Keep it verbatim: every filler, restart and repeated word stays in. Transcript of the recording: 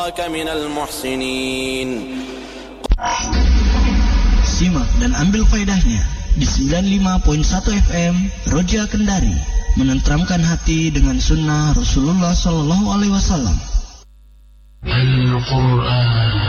Simak dan ambil faedahnya di sembilan puluh lima koma satu F M Roja Kendari, menenteramkan hati dengan sunnah Rasulullah Sallallahu Alaihi Wasallam. Al-Quran